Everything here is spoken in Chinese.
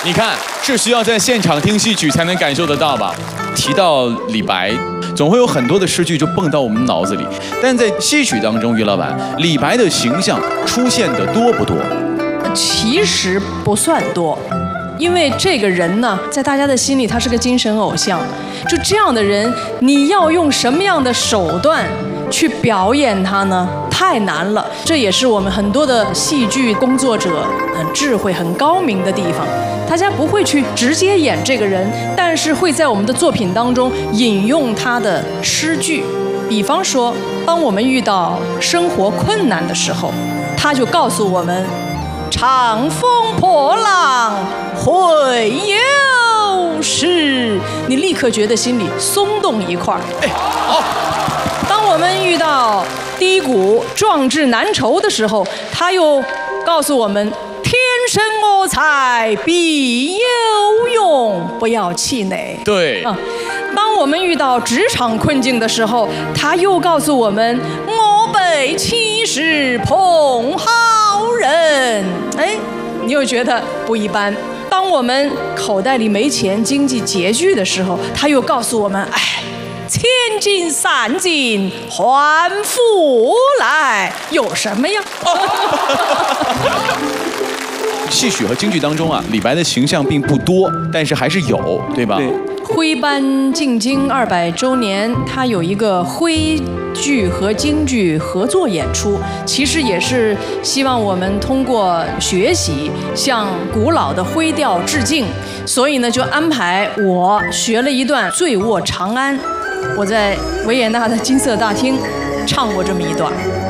你看，是需要在现场听戏曲才能感受得到吧？提到李白，总会有很多的诗句就蹦到我们脑子里。但在戏曲当中，于老板，李白的形象出现的多不多？ 其实不算多。因为这个人呢，在大家的心里，他是个精神偶像。就这样的人，你要用什么样的手段去表演他呢？太难了。这也是我们很多的戏剧工作者很智慧、很高明的地方。大家不会去直接演这个人，但是会在我们的作品当中引用他的诗句。比方说，当我们遇到生活困难的时候，他就告诉我们：长风破浪会有时，你立刻觉得心里松动一块儿。 好。 当我们遇到低谷、壮志难酬的时候，他又告诉我们：天生我材必有用，不要气馁。 对。 当我们遇到职场困境的时候，他又告诉我们：我辈岂是蓬蒿人。你又觉得不一般。当我们口袋里没钱、经济拮据的时候，他又告诉我们：千金散尽还复来，有什么呀？ 戏曲和京剧当中啊，李白的形象并不多，但是还是有，对吧？ 对。 徽班进京200周年，它有一个徽剧和京剧合作演出，其实也是希望我们通过学习向古老的徽调致敬，所以呢，就安排我学了一段《醉卧长安》，我在维也纳的金色大厅唱过这么一段。